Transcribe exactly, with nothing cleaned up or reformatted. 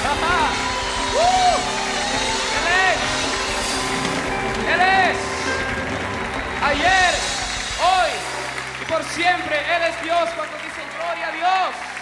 ¡Uh! Él es. Él es. Ayer, hoy y por siempre. Él es Dios. Cuando dicen gloria a Dios.